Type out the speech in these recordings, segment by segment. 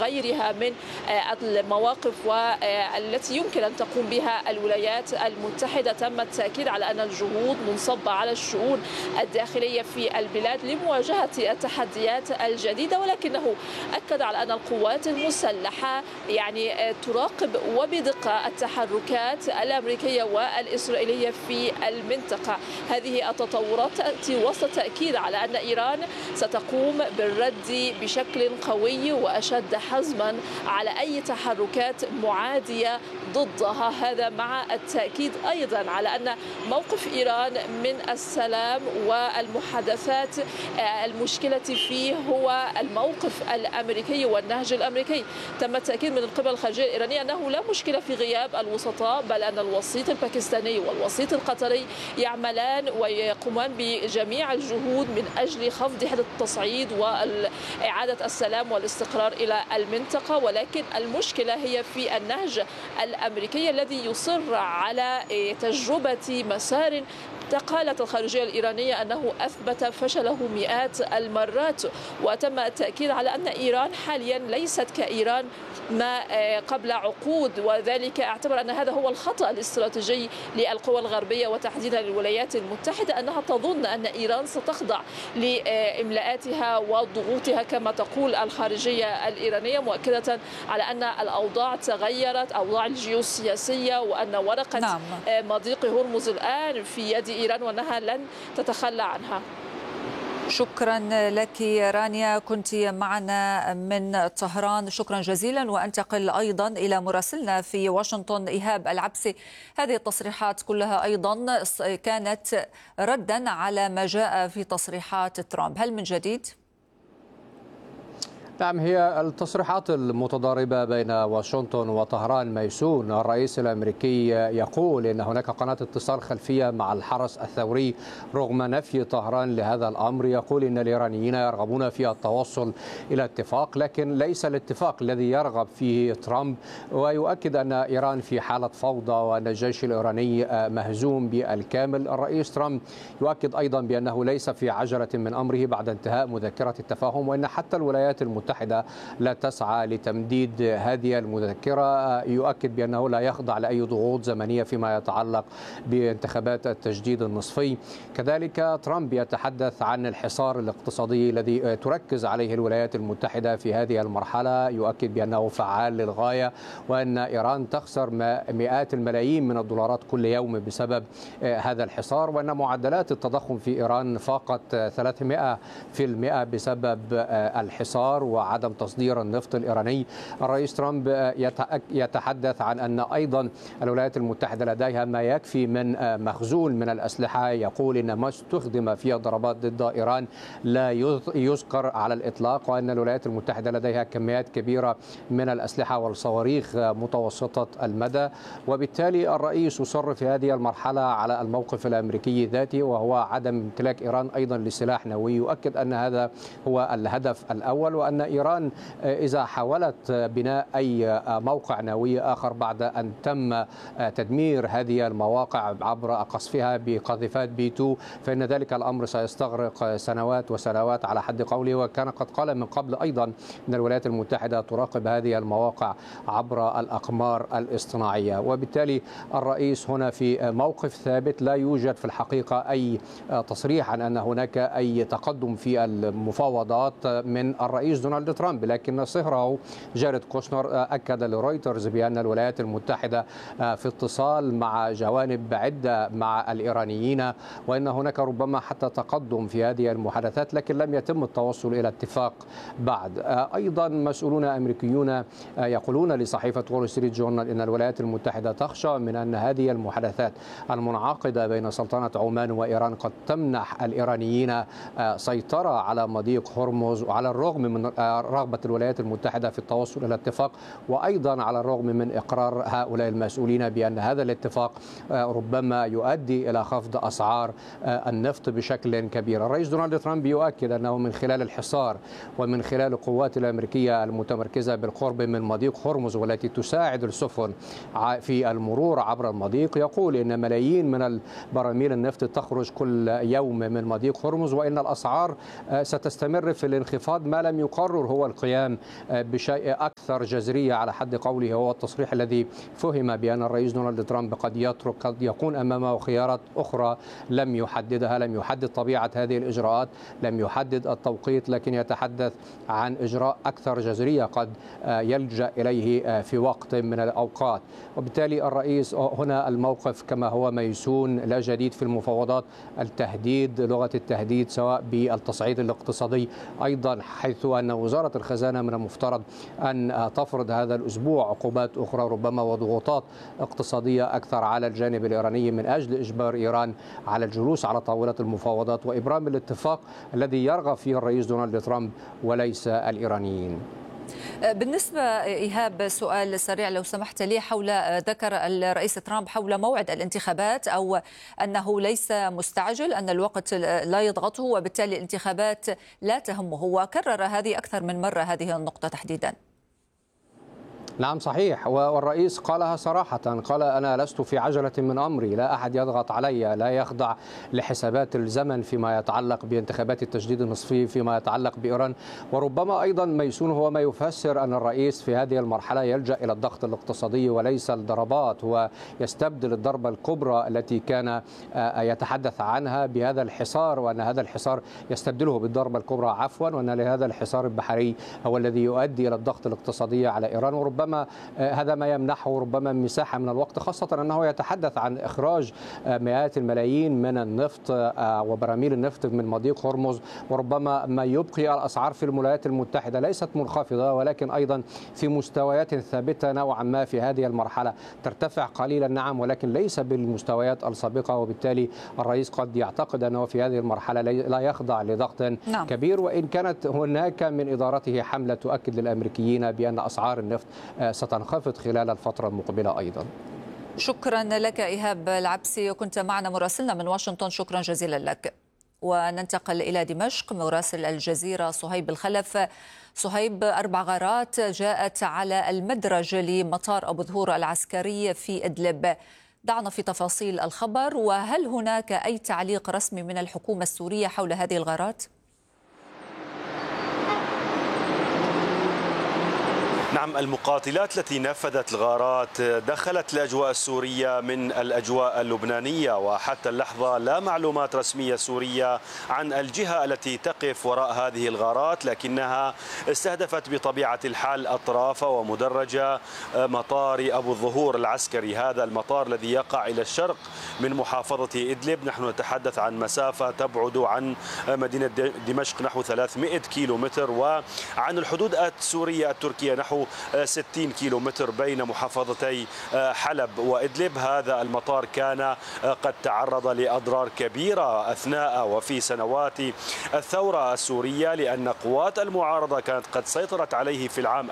وغيرها من المواقف والتي يمكن أن تقوم بها الولايات المتحدة. تم التأكيد على أن الجهود منصبة على الشؤون الداخلية في البلاد لمواجهة التحديات الجديدة، ولكنه أكد على أن القوات المسلحة تراقب وبدقة التحركات الأمريكية والإسرائيلية في المنطقة. هذه التطورات تأتي وسط تأكيد على أن إيران ستقوم بالرد بشكل قوي وأشد حزما على أي تحركات معادية ضدها. هذا مع التأكيد أيضا على أن موقف إيران من السلام والمحادثات المشكلة فيه هو الموقف الأمريكي والنهج الأمريكي. تم التأكيد من القبل الخارجية الإيرانية أنه لا مشكلة في غياب الوسطاء، بل أن الوسيط الباكستاني والوسيط القطري يعملان ويقومان بجميع الجهود من أجل خفض حدة التصعيد وإعادة السلام والاستقرار إلى المنطقة. ولكن المشكلة هي في النهج الأمريكي الذي يصر على تجربة مسار قالت الخارجية الإيرانية أنه أثبت فشله مئات المرات. وتم التأكيد على أن إيران حاليا ليست كإيران ما قبل عقود، وذلك اعتبر أن هذا هو الخطأ الاستراتيجي للقوى الغربية وتحديدا الولايات المتحدة، أنها تظن أن إيران ستخضع لإملاءاتها وضغوطها كما تقول الخارجية الإيرانية، مؤكدة على أن الأوضاع تغيرت، أوضاع الجيوسياسية، وأن ورقة مضيق هرمز الآن في يد إيران وأنها لن تتخلى عنها. شكرا لك رانيا، كنت معنا من طهران، شكرا جزيلا. وأنتقل أيضا إلى مراسلنا في واشنطن إيهاب العبسي. هذه التصريحات كلها أيضا كانت ردا على ما جاء في تصريحات ترامب، هل من جديد؟ نعم، هي التصريحات المتضاربة بين واشنطن وطهران ميسون. الرئيس الأمريكي يقول إن هناك قناة اتصال خلفية مع الحرس الثوري رغم نفي طهران لهذا الأمر. يقول إن الإيرانيين يرغبون في التوصل إلى اتفاق، لكن ليس الاتفاق الذي يرغب فيه ترامب، ويؤكد أن إيران في حالة فوضى وأن الجيش الإيراني مهزوم بالكامل. الرئيس ترامب يؤكد أيضا بأنه ليس في عجلة من أمره بعد انتهاء مذكرة التفاهم، وأن حتى الولايات المتحدة لا تسعى لتمديد هذه المذكرة. يؤكد بأنه لا يخضع لأي ضغوط زمنية فيما يتعلق بانتخابات التجديد النصفي. كذلك ترامب يتحدث عن الحصار الاقتصادي الذي تركز عليه الولايات المتحدة في هذه المرحلة. يؤكد بأنه فعال للغاية، وأن إيران تخسر مئات الملايين من الدولارات كل يوم بسبب هذا الحصار، وأن معدلات التضخم في إيران فاقت 300% بسبب الحصار وعدم تصدير النفط الإيراني. الرئيس ترامب يتحدث عن أن أيضا الولايات المتحدة لديها ما يكفي من مخزون من الأسلحة. يقول إن ما استخدم في الضربات ضد إيران لا يذكر على الإطلاق، وأن الولايات المتحدة لديها كميات كبيرة من الأسلحة والصواريخ متوسطة المدى. وبالتالي الرئيس يصر في هذه المرحلة على الموقف الأمريكي ذاته، وهو عدم امتلاك إيران أيضا لسلاح نووي. يؤكد أن هذا هو الهدف الأول، وأن إيران إذا حاولت بناء أي موقع نووي آخر بعد أن تم تدمير هذه المواقع عبر قصفها بقاذفات B2 فإن ذلك الأمر سيستغرق سنوات وسنوات على حد قوله. وكان قد قال من قبل أيضا أن الولايات المتحدة تراقب هذه المواقع عبر الأقمار الاصطناعية. وبالتالي الرئيس هنا في موقف ثابت، لا يوجد في الحقيقة أي تصريح عن أن هناك أي تقدم في المفاوضات من الرئيس دونالد ترامب. لكن صهره جاريد كوشنر أكد لرويترز بأن الولايات المتحدة في اتصال مع جوانب عدة مع الإيرانيين، وأن هناك ربما حتى تقدم في هذه المحادثات، لكن لم يتم التوصل إلى اتفاق بعد. أيضا مسؤولون أمريكيون يقولون لصحيفة وول ستريت جورنال أن الولايات المتحدة تخشى من أن هذه المحادثات المنعقدة بين سلطنة عمان وإيران قد تمنح الإيرانيين سيطرة على مضيق هرمز، وعلى الرغم من رغبة الولايات المتحدة في التوصل إلى اتفاق، وأيضا على الرغم من إقرار هؤلاء المسؤولين بأن هذا الاتفاق ربما يؤدي إلى خفض أسعار النفط بشكل كبير. الرئيس دونالد ترامب يؤكد أنه من خلال الحصار ومن خلال القوات الأمريكية المتمركزة بالقرب من مضيق هرمز والتي تساعد السفن في المرور عبر المضيق، يقول إن ملايين من براميل النفط تخرج كل يوم من مضيق هرمز، وإن الأسعار ستستمر في الانخفاض ما لم يقر التحرر هو القيام بشيء أكثر جذرية على حد قوله، هو التصريح الذي فهم بأن الرئيس دونالد ترامب قد يكون أمامه خيارات أخرى لم يحددها، لم يحدد طبيعة هذه الإجراءات، لم يحدد التوقيت، لكن يتحدث عن إجراء أكثر جذرية قد يلجأ إليه في وقت من الأوقات. وبالتالي الرئيس هنا الموقف كما هو ميسون، لا جديد في المفاوضات، التهديد، لغة التهديد سواء بالتصعيد الاقتصادي أيضا، حيث أن وزارة الخزانة من المفترض أن تفرض هذا الأسبوع عقوبات أخرى ربما وضغوطات اقتصادية أكثر على الجانب الإيراني من أجل إجبار إيران على الجلوس على طاولة المفاوضات وإبرام الاتفاق الذي يرغب فيه الرئيس دونالد ترامب وليس الإيرانيين. بالنسبة إيهاب، سؤال سريع لو سمحت لي، ذكر الرئيس ترامب حول موعد الانتخابات أو أنه ليس مستعجل، أن الوقت لا يضغطه وبالتالي الانتخابات لا تهمه، وكرر هذه أكثر من مرة هذه النقطة تحديدا. نعم صحيح، والرئيس قالها صراحة، قال أنا لست في عجلة من أمري، لا أحد يضغط علي، لا يخضع لحسابات الزمن فيما يتعلق بانتخابات التجديد النصفي، فيما يتعلق بإيران. وربما أيضا ميسون هو ما يفسر أن الرئيس في هذه المرحلة يلجأ إلى الضغط الاقتصادي وليس الضربات، هو يستبدل الضربة الكبرى التي كان يتحدث عنها بهذا الحصار، وأن هذا الحصار يستبدله بالضربة الكبرى عفوا، وأن هذا الحصار البحري هو الذي يؤدي إلى الضغط الاقتصادي على إيران. وربما هذا ما يمنحه ربما مساحة من الوقت، خاصة أنه يتحدث عن إخراج مئات الملايين من النفط وبراميل النفط من مضيق هرمز، وربما ما يبقي الأسعار في الولايات المتحدة ليست منخفضة ولكن أيضا في مستويات ثابتة نوعا ما في هذه المرحلة، ترتفع قليلا نعم ولكن ليس بالمستويات السابقة. وبالتالي الرئيس قد يعتقد أنه في هذه المرحلة لا يخضع لضغط كبير، وإن كانت هناك من إدارته حملة تؤكد للأمريكيين بأن أسعار النفط ستنخفض خلال الفترة المقبلة أيضا. شكرا لك إيهاب العبسي، كنت معنا مراسلنا من واشنطن، شكرا جزيلا لك. وننتقل إلى دمشق، مراسل الجزيرة صهيب الخلف. صهيب، 4 غارات جاءت على المدرج لمطار أبو ظهور العسكري في إدلب، دعنا في تفاصيل الخبر، وهل هناك أي تعليق رسمي من الحكومة السورية حول هذه الغارات؟ نعم، المقاتلات التي نفذت الغارات دخلت الأجواء السورية من الأجواء اللبنانية، وحتى اللحظة لا معلومات رسمية سورية عن الجهة التي تقف وراء هذه الغارات، لكنها استهدفت بطبيعة الحال أطراف ومدرجة مطار أبو الظهور العسكري، هذا المطار الذي يقع إلى الشرق من محافظة إدلب. نحن نتحدث عن مسافة تبعد عن مدينة دمشق نحو 300 كيلومتر، وعن الحدود السورية التركية نحو 60 كيلومتر بين محافظتي حلب وإدلب. هذا المطار كان قد تعرض لأضرار كبيرة أثناء وفي سنوات الثورة السورية، لأن قوات المعارضة كانت قد سيطرت عليه في العام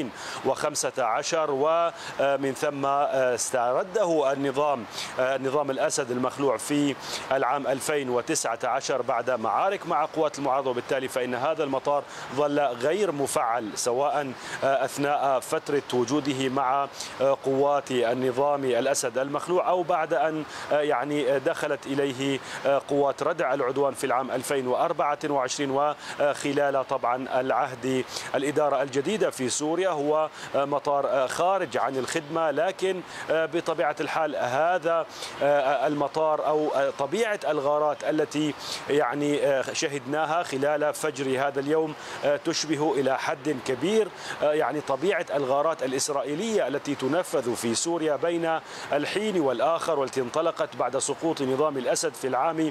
2015، ومن ثم استرده النظام الأسد المخلوع في العام 2019 بعد معارك مع قوات المعارضة، وبالتالي فإن هذا المطار ظل غير مفعل سواء أثناء فترة وجوده مع قوات النظام الأسد المخلوع أو بعد أن دخلت إليه قوات ردع العدوان في العام 2024 وخلال طبعا العهد الإدارة الجديدة في سوريا. هو مطار خارج عن الخدمة، لكن بطبيعة الحال هذا المطار أو طبيعة الغارات التي شهدناها خلال فجر هذا اليوم تشبه إلى حد كبير طبيعة الغارات الإسرائيلية التي تنفذ في سوريا بين الحين والآخر، والتي انطلقت بعد سقوط نظام الأسد في العام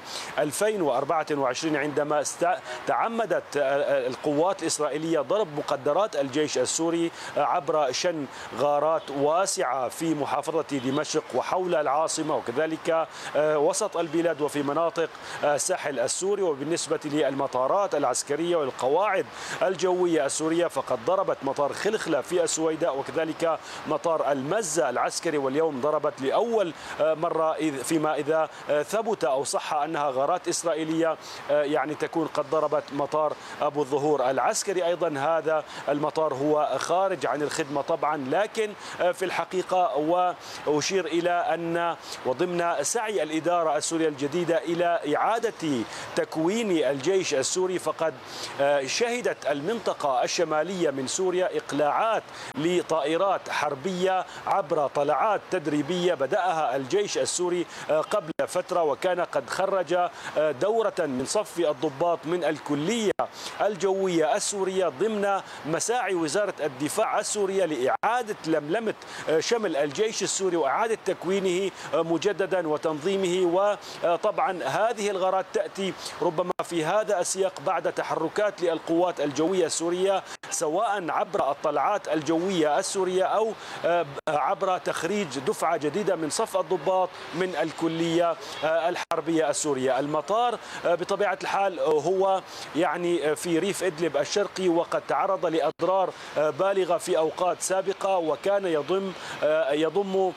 2024 عندما تعمدت القوات الإسرائيلية ضرب مقدرات الجيش السوري عبر شن غارات واسعة في محافظة دمشق وحول العاصمة وكذلك وسط البلاد وفي مناطق الساحل السوري. وبالنسبة للمطارات العسكرية والقواعد الجوية السورية فقد ضربت مطار خلخ دخلة في السويداء وكذلك مطار المزة العسكري. واليوم ضربت لأول مرة فيما إذا ثبت أو صح أنها غارات إسرائيلية يعني تكون قد ضربت مطار أبو الظهور العسكري. أيضا هذا المطار هو خارج عن الخدمة طبعا، لكن في الحقيقة وأشير إلى أن وضمن سعي الإدارة السورية الجديدة إلى إعادة تكوين الجيش السوري، فقد شهدت المنطقة الشمالية من سوريا إقلاعات لطائرات حربية عبر طلعات تدريبية بدأها الجيش السوري قبل فترة، وكان قد خرج دورة من صف الضباط من الكلية الجوية السورية ضمن مساعي وزارة الدفاع السورية لإعادة لملمة شمل الجيش السوري وإعادة تكوينه مجددا وتنظيمه. وطبعا هذه الغارات تأتي ربما في هذا السياق بعد تحركات للقوات الجوية السورية، سواء عبر الطلعات الجوية السورية أو عبر تخريج دفعة جديدة من صف الضباط من الكلية الحربية السورية. المطار بطبيعة الحال هو يعني في ريف إدلب الشرقي، وقد تعرض لأضرار بالغة في أوقات سابقة، وكان يضم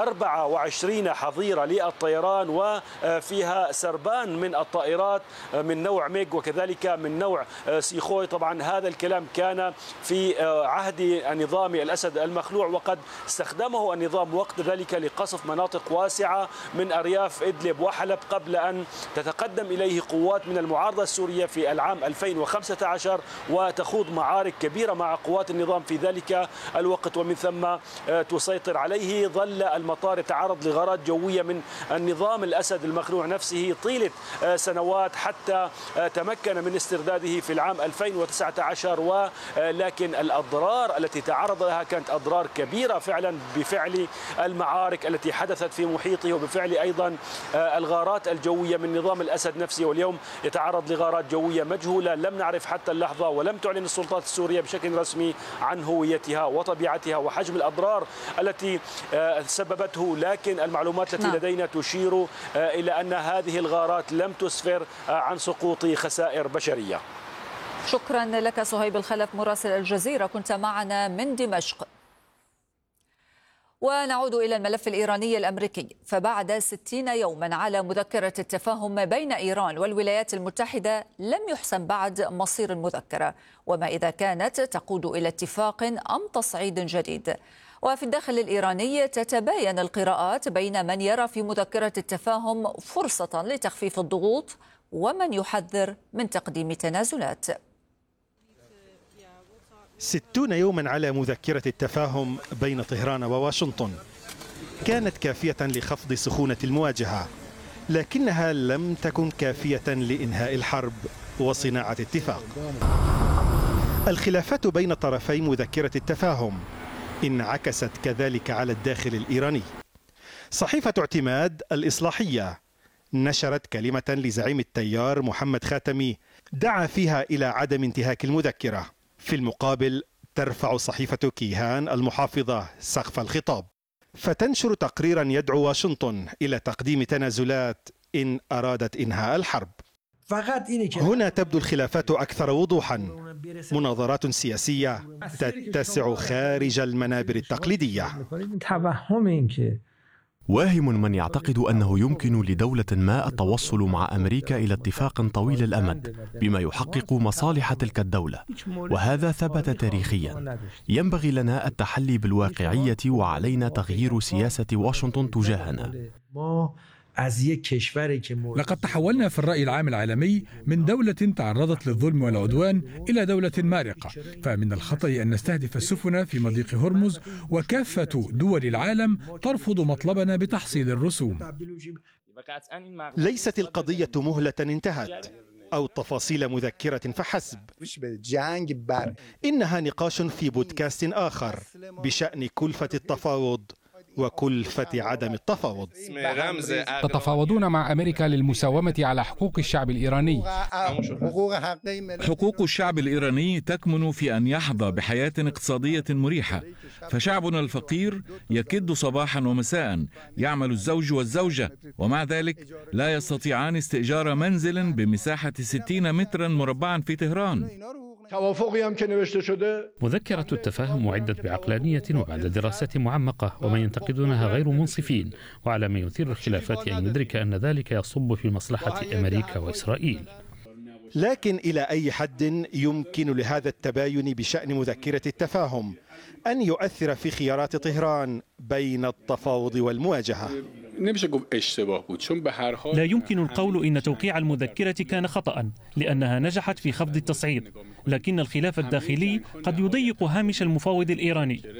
24 حظيرة للطيران وفيها سربان من الطائرات من نوع ميج وكذلك من نوع سيخوي. طبعا هذا الكلام كان في عهد النظام الأسد المخلوع، وقد استخدمه النظام وقت ذلك لقصف مناطق واسعة من أرياف إدلب وحلب قبل أن تتقدم إليه قوات من المعارضة السورية في العام 2015 وتخوض معارك كبيرة مع قوات النظام في ذلك الوقت، ومن ثم تسيطر عليه. ظل المطار يتعرض لغارات جوية من النظام الأسد المخلوع نفسه طيلة سنوات حتى تمكن من استرداده في العام 2019، ولكن الأضرار التي تعرض لها كانت أضرار كبيرة فعلا بفعل المعارك التي حدثت في محيطه وبفعل أيضا الغارات الجوية من نظام الأسد نفسه. واليوم يتعرض لغارات جوية مجهولة لم نعرف حتى اللحظة، ولم تعلن السلطات السورية بشكل رسمي عن هويتها وطبيعتها وحجم الأضرار التي سببته، لكن المعلومات التي لدينا تشير إلى أن هذه الغارات لم تسفر عن سقوط خسائر بشرية. شكرا لك صهيب الخلف مراسل الجزيرة، كنت معنا من دمشق. ونعود إلى الملف الإيراني الأمريكي، فبعد 60 يوما على مذكرة التفاهم بين إيران والولايات المتحدة لم يحسم بعد مصير المذكرة، وما إذا كانت تقود إلى اتفاق أم تصعيد جديد. وفي الداخل الإيراني تتباين القراءات بين من يرى في مذكرة التفاهم فرصة لتخفيف الضغوط ومن يحذر من تقديم تنازلات. 60 يوما على مذكرة التفاهم بين طهران وواشنطن كانت كافية لخفض سخونة المواجهة، لكنها لم تكن كافية لإنهاء الحرب وصناعة اتفاق. الخلافات بين طرفي مذكرة التفاهم انعكست كذلك على الداخل الإيراني. صحيفة اعتماد الإصلاحية نشرت كلمة لزعيم التيار محمد خاتمي دعا فيها إلى عدم انتهاك المذكرة. في المقابل ترفع صحيفة كيهان المحافظة سقف الخطاب فتنشر تقريرا يدعو واشنطن إلى تقديم تنازلات إن أرادت إنهاء الحرب. هنا تبدو الخلافات أكثر وضوحا، مناظرات سياسية تتسع خارج المنابر التقليدية. واهم من يعتقد أنه يمكن لدولة ما التوصل مع أمريكا إلى اتفاق طويل الأمد بما يحقق مصالح تلك الدولة، وهذا ثبت تاريخيا. ينبغي لنا التحلي بالواقعية وعلينا تغيير سياسة واشنطن تجاهنا. لقد تحولنا في الرأي العام العالمي من دولة تعرضت للظلم والعدوان إلى دولة مارقة، فمن الخطأ أن نستهدف السفن في مضيق هرمز وكافة دول العالم ترفض مطلبنا بتحصيل الرسوم. ليست القضية مهلة انتهت أو تفاصيل مذكرة فحسب، إنها نقاش في بودكاست آخر بشأن كلفة التفاوض وكلفة عدم التفاوض. تتفاوضون مع أمريكا للمساومة على حقوق الشعب الإيراني. حقوق الشعب الإيراني تكمن في أن يحظى بحياة اقتصادية مريحة، فشعبنا الفقير يكد صباحا ومساء، يعمل الزوج والزوجة، ومع ذلك لا يستطيعان استئجار منزل بمساحة 60 مترا مربعا في طهران. مذكرة التفاهم أعدت بعقلانية وبعد دراسة معمقة، ومن ينتقدونها غير منصفين، وعلى من يثير الخلافات أن يدرك أن ذلك يصب في مصلحة أمريكا وإسرائيل. لكن إلى أي حد يمكن لهذا التباين بشأن مذكرة التفاهم أن يؤثر في خيارات طهران بين التفاوض والمواجهة؟ لا يمكن القول إن توقيع المذكرة كان خطأ، لأنها نجحت في خفض التصعيد، لكن الخلاف الداخلي قد يضيق هامش المفاوض الإيراني.